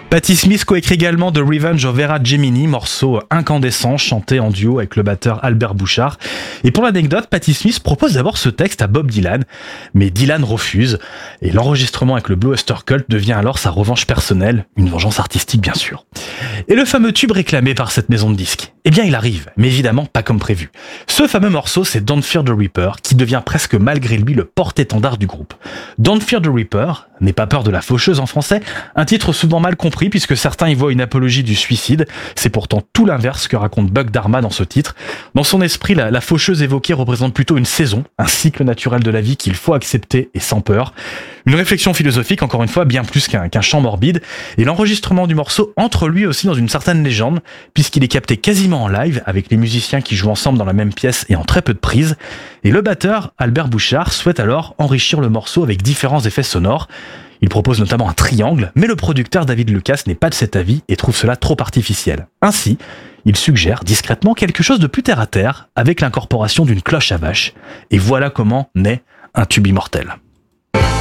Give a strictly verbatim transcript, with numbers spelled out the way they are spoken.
Patti Smith coécrit également The Revenge of Vera Gemini, morceau incandescent chanté en duo avec le batteur Albert Bouchard. Et pour l'anecdote, Patti Smith propose d'abord ce texte à Bob Dylan, mais Dylan refuse, et l'enregistrement avec le Blue Oyster Cult devient alors sa revanche personnelle, une vengeance artistique bien sûr. Et le fameux tube réclamé par cette maison de disques, eh bien il arrive, mais évidemment pas comme prévu. Ce fameux morceau, c'est Don't Fear the Reaper, qui devient presque malgré lui le porte-étendard du groupe. Don't Fear the Reaper, n'aie pas peur de la faucheuse en français, un titre souvent mal compris puisque certains y voient une apologie du suicide. C'est pourtant tout l'inverse que raconte Buck Dharma dans ce titre. Dans son esprit, la, la faucheuse évoquée représente plutôt une saison, un cycle naturel de la vie qu'il faut accepter et sans peur. Une réflexion philosophique, encore une fois, bien plus qu'un, qu'un chant morbide. Et l'enregistrement du morceau entre lui aussi dans une certaine légende, puisqu'il est capté quasiment en live, avec les musiciens qui jouent ensemble dans la même pièce et en très peu de prises. Et le batteur, Albert Bouchard, souhaite alors enrichir le morceau avec différents effets sonores. Il propose notamment un triangle, mais le producteur David Lucas n'est pas de cet avis et trouve cela trop artificiel. Ainsi, il suggère discrètement quelque chose de plus terre à terre, avec l'incorporation d'une cloche à vache. Et voilà comment naît un tube immortel.